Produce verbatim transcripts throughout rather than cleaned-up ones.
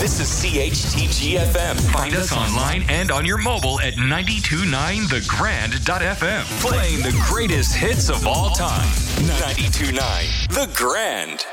This is C H T G F M. Find us online and on your mobile at nine two nine the grand dot f m. Playing the greatest hits of all time. nine two nine The Grand.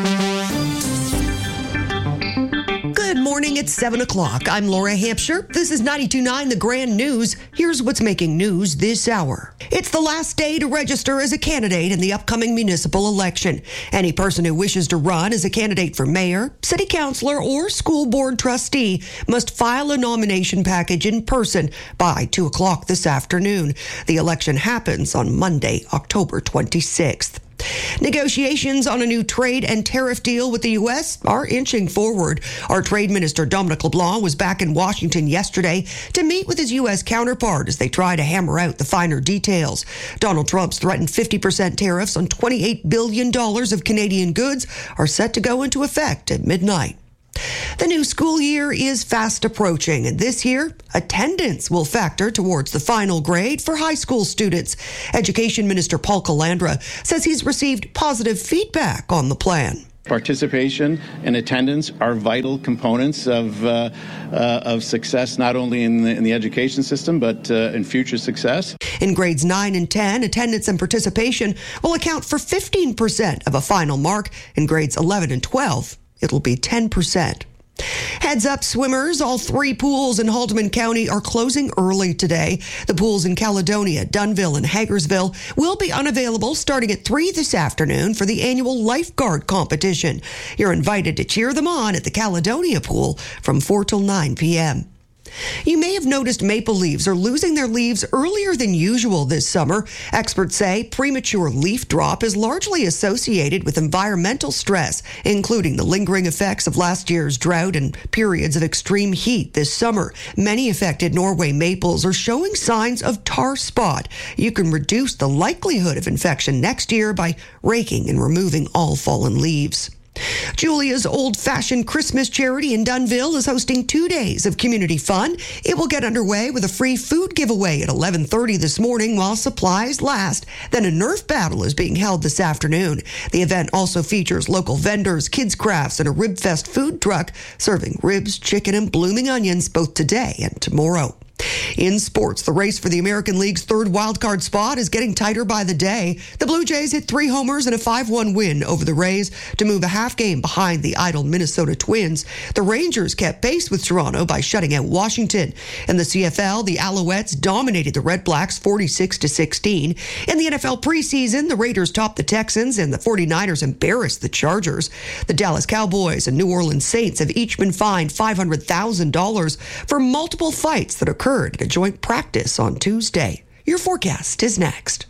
Good morning, it's seven o'clock. I'm Laura Hampshire. This is ninety-two point nine The Grand News. Here's what's making news this hour. It's the last day to register as a candidate in the upcoming municipal election. Any person who wishes to run as a candidate for mayor, city councilor, or school board trustee must file a nomination package in person by two o'clock this afternoon. The election happens on Monday, October twenty-sixth. Negotiations on a new trade and tariff deal with the U S are inching forward. Our Trade Minister Dominic LeBlanc was back in Washington yesterday to meet with his U S counterpart as they try to hammer out the finer details. Donald Trump's threatened fifty percent tariffs on twenty-eight billion dollars of Canadian goods are set to go into effect at midnight. The new school year is fast approaching, and this year, attendance will factor towards the final grade for high school students. Education Minister Paul Calandra says he's received positive feedback on the plan. Participation and attendance are vital components of uh, uh, of success, not only in the, in the education system, but uh, in future success. In grades nine and ten, attendance and participation will account for fifteen percent of a final mark. In grades eleven and twelve, it'll be ten percent. Heads up, swimmers. All three pools in Haldimand County are closing early today. The pools in Caledonia, Dunnville, and Hagersville will be unavailable starting at three this afternoon for the annual lifeguard competition. You're invited to cheer them on at the Caledonia pool from four till nine p.m. You may have noticed maple leaves are losing their leaves earlier than usual this summer. Experts say premature leaf drop is largely associated with environmental stress, including the lingering effects of last year's drought and periods of extreme heat this summer. Many affected Norway maples are showing signs of tar spot. You can reduce the likelihood of infection next year by raking and removing all fallen leaves. Julia's old-fashioned Christmas charity in Dunnville is hosting two days of community fun. It will get underway with a free food giveaway at eleven thirty this morning while supplies last. Then a Nerf battle is being held this afternoon. The event also features local vendors, kids' crafts, and a Rib Fest food truck serving ribs, chicken, and blooming onions both today and tomorrow. In sports, the race for the American League's third wildcard spot is getting tighter by the day. The Blue Jays hit three homers and a five one win over the Rays to move a half game behind the idle Minnesota Twins. The Rangers kept pace with Toronto by shutting out Washington. In the C F L, the Alouettes dominated the Red Blacks forty-six to sixteen. In the N F L preseason, the Raiders topped the Texans and the forty-niners embarrassed the Chargers. The Dallas Cowboys and New Orleans Saints have each been fined five hundred thousand dollars for multiple fights that occurred at a joint practice on Tuesday. Your forecast is next.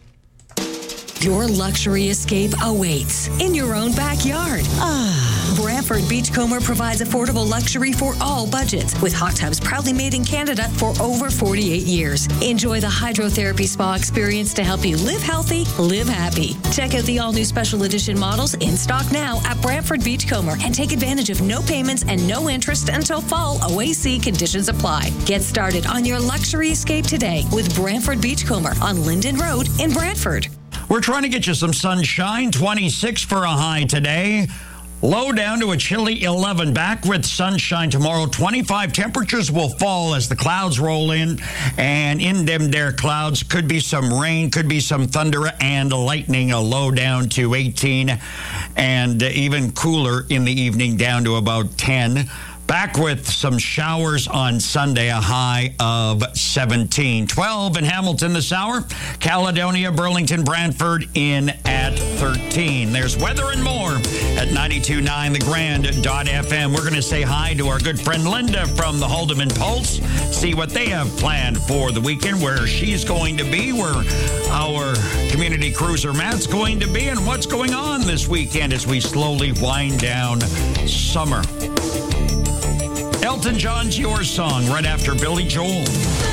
Your luxury escape awaits in your own backyard. Ah. Brantford Beachcomber provides affordable luxury for all budgets with hot tubs proudly made in Canada for over forty-eight years. Enjoy the hydrotherapy spa experience to help you live healthy, live happy. Check out the all-new special edition models in stock now at Brantford Beachcomber and take advantage of no payments and no interest until fall. O A C conditions apply. Get started on your luxury escape today with Brantford Beachcomber on Linden Road in Brantford. We're trying to get you some sunshine. twenty-six for a high today. Low down to a chilly eleven. Back with sunshine tomorrow. twenty-five. Temperatures will fall as the clouds roll in. And in them there clouds could be some rain, could be some thunder and lightning. A low down to eighteen. And even cooler in the evening down to about ten. Back with some showers on Sunday, a high of seventeen. twelve in Hamilton this hour. Caledonia, Burlington, Brantford in at thirteen. There's weather and more at ninety-two point nine the grand dot f m. We're going to say hi to our good friend Linda from the Haldimand Pulse, see what they have planned for the weekend, where she's going to be, where our community cruiser Matt's going to be, and what's going on this weekend as we slowly wind down summer. Elton John's Your Song right after Billy Joel.